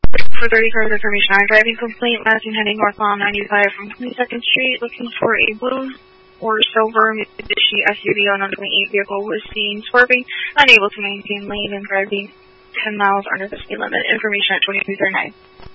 For 30 cars information, I'm driving complaint, Madison heading northbound 95 from 22nd Street, looking for a blue or silver Mitsubishi SUV on 1.8 vehicle was seen swerving, unable to maintain lane and driving 10 miles under the speed limit. Information at 2339.